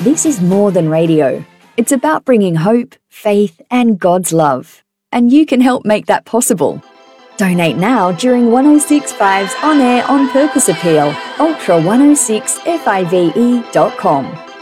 This is more than radio. It's about bringing hope, faith, and God's love. And you can help make that possible. Donate now during 106.5's On Air On Purpose appeal, ultra1065ve.com.